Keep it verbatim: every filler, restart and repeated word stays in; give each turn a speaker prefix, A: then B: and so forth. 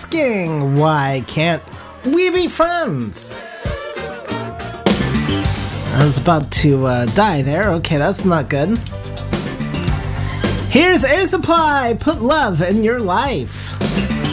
A: asking, why can't we be friends? I was about to uh, die there. Okay, that's not good. Here's Air Supply. Put love in your life.